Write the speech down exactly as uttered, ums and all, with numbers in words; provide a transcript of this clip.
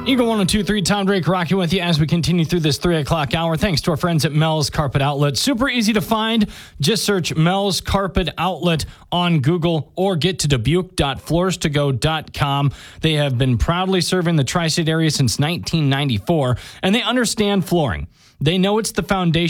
Eagle one oh two point three, Tom Drake rocking with you as we continue through this three o'clock hour. Thanks to our friends at Mel's Carpet Outlet. Super easy to find. Just search Mel's Carpet Outlet on Google or get to Dubuque dot floors to go dot com. They have been proudly serving the tri-state area since nineteen ninety-four, and they understand flooring. They know it's the foundation